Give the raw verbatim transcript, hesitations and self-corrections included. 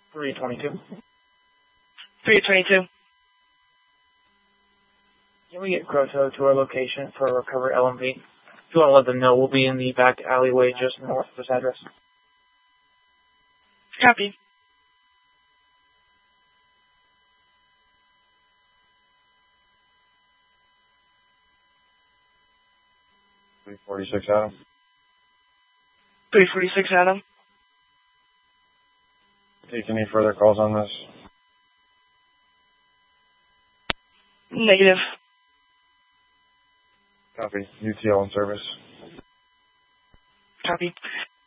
three twenty-two. three twenty-two. Can we get Croto to our location for a recovery L M V? If you want to let them know, we'll be in the back alleyway just north of this address. Copy. three forty-six Adam. three forty-six Adam. Take any further calls on this? Negative. Copy. U T L in service. Copy.